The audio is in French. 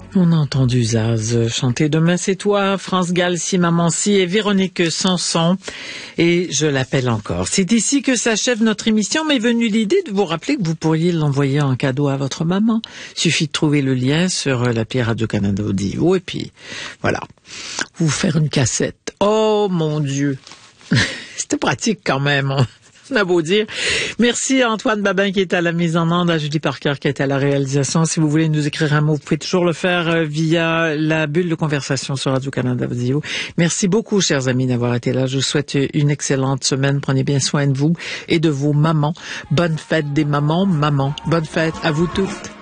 On a entendu Zaz chanter Demain c'est toi, France Gall, Si Maman Si et Véronique Sanson. Et je l'appelle encore. C'est ici que s'achève notre émission. M'est venue l'idée de vous rappeler que vous pourriez l'envoyer en cadeau à votre maman. Suffit de trouver le lien sur l'appli Radio-Canada Audio. Et puis, voilà. Vous faire une cassette. Oh mon Dieu. C'était pratique quand même. On a beau dire. Merci à Antoine Babin qui est à la mise en onde, à Julie Parker qui est à la réalisation. Si vous voulez nous écrire un mot, vous pouvez toujours le faire via la bulle de conversation sur Radio-Canada Audio. Merci beaucoup, chers amis, d'avoir été là. Je vous souhaite une excellente semaine. Prenez bien soin de vous et de vos mamans. Bonne fête des mamans, maman. Bonne fête à vous toutes.